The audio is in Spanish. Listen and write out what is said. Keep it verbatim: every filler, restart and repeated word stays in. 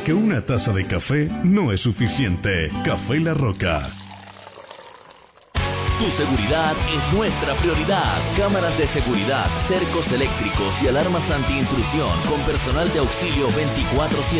Porque una taza de café no es suficiente. Café La Roca. Tu seguridad es nuestra prioridad. Cámaras de seguridad, cercos eléctricos y alarmas antiintrusión con personal de auxilio veinticuatro siete.